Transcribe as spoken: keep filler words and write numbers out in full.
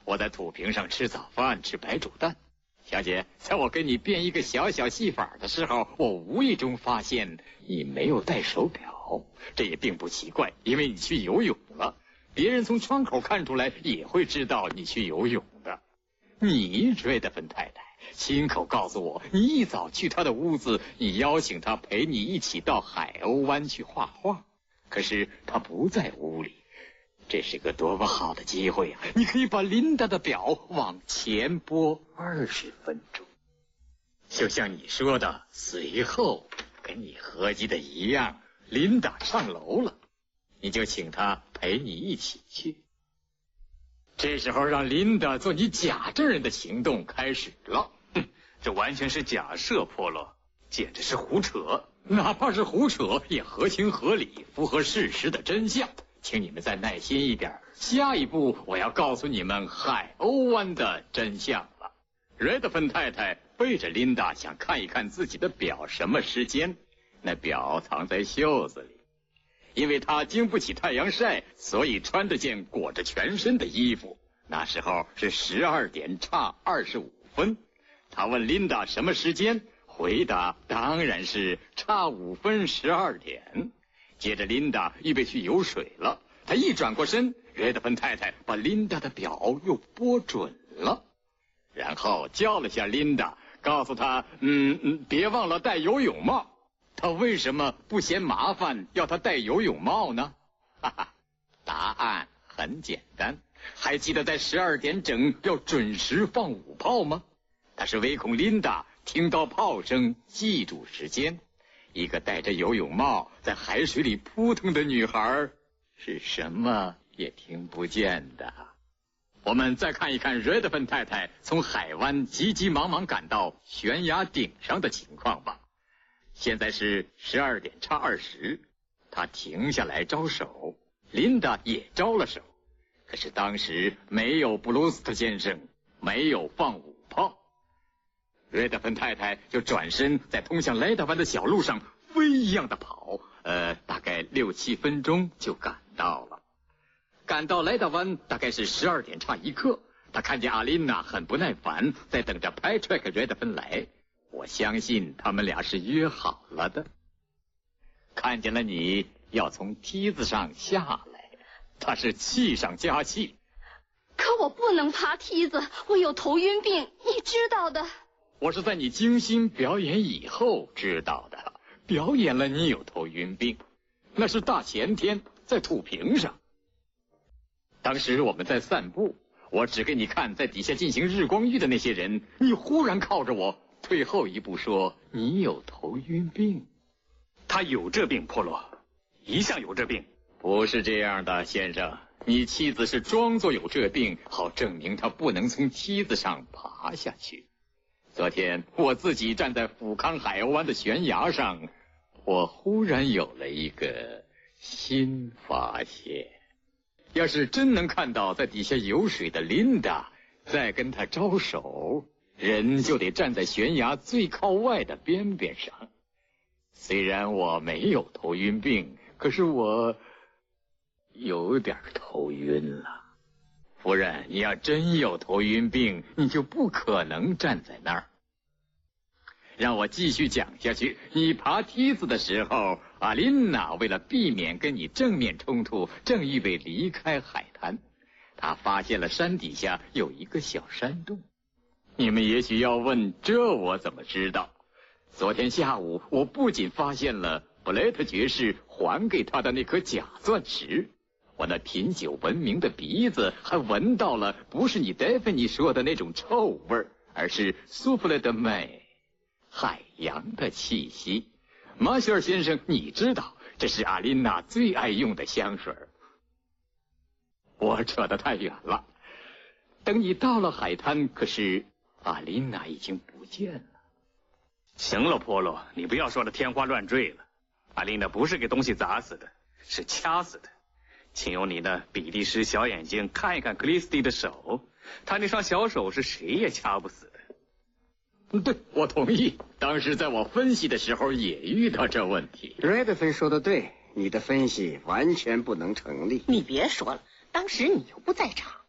我在土坪上吃早饭，吃白煮蛋。小姐，在我给你编一个小小戏法的时候，我无意中发现你没有戴手表，这也并不奇怪，因为你去游泳了。别人从窗口看出来也会知道你去游泳的。你，瑞德芬太太，亲口告诉我，你一早去他的屋子，你邀请他陪你一起到海鸥湾去画画，可是他不在屋里。这是个多么好的机会啊！你可以把琳达的表往前拨二十分钟，就像你说的，随后跟你合计的一样，琳达上楼了，你就请她陪你一起去。这时候让琳达做你假证人的行动开始了。 哼，这完全是假设，波洛，简直是胡扯。 哪怕是胡扯，也合情合理，符合事实的真相。请你们再耐心一点，下一步我要告诉你们海鸥湾的真相了。瑞德芬太太背着琳达想看一看自己的表什么时间，那表藏在袖子里。因为她经不起太阳晒，所以穿着件裹着全身的衣服。那时候是十二点差二十五分。她问琳达什么时间，回答当然是差五分十二点。接着琳达预备去游水了，她一转过身，瑞德芬太太把琳达的表又拨准了，然后叫了下琳达，告诉她嗯嗯，别忘了戴游泳帽。她为什么不嫌麻烦要她戴游泳帽呢？哈哈，答案很简单，还记得在十二点整要准时放五炮吗？她是唯恐琳达听到炮声记住时间。一个戴着游泳帽在海水里扑腾的女孩是什么也听不见的。我们再看一看瑞德芬太太从海湾急急忙忙赶到悬崖顶上的情况吧。现在是十二点差二十，她停下来招手，琳达也招了手，可是当时没有布鲁斯特先生，没有放五炮。瑞德芬太太就转身在通向莱达湾的小路上飞一样的跑，呃，大概六七分钟就赶到了。赶到莱达湾大概是十二点差一刻，他看见阿琳娜很不耐烦，在等着 Patrick 瑞德芬来。我相信他们俩是约好了的。看见了你要从梯子上下来，他是气上加气。 可我不能爬梯子，我有头晕病，你知道的。 我是在你精心表演以后知道的，表演了你有头晕病，那是大前天在土坪上。当时我们在散步，我指给你看在底下进行日光浴的那些人，你忽然靠着我退后一步说你有头晕病。 他有这病，波洛，一向有这病。 不是这样的，先生，你妻子是装作有这病，好证明她不能从梯子上爬下去。昨天我自己站在富康海鸥湾的悬崖上，我忽然有了一个新发现。要是真能看到在底下游水的琳达，再跟她招手，人就得站在悬崖最靠外的边边上。虽然我没有头晕病，可是我有点头晕了。夫人，你要真有头晕病，你就不可能站在那儿。让我继续讲下去。你爬梯子的时候，阿琳娜为了避免跟你正面冲突，正预备离开海滩。她发现了山底下有一个小山洞。你们也许要问，这我怎么知道？昨天下午，我不仅发现了布雷特爵士还给他的那颗假钻石，我那品酒闻名的鼻子还闻到了不是你戴芬妮说的那种臭味，而是苏弗雷的美，海洋的气息。马歇尔先生，你知道这是阿琳娜最爱用的香水。我扯得太远了。等你到了海滩，可是阿琳娜已经不见了。 行了，波洛，你不要说的天花乱坠了。阿琳娜不是给东西砸死的，是掐死的。请用你的比利时小眼睛看一看克里斯蒂的手，他那双小手是谁也掐不死的。 对，我同意。当时在我分析的时候也遇到这问题。 瑞德芬说的对，你的分析完全不能成立。 你别说了，当时你又不在场。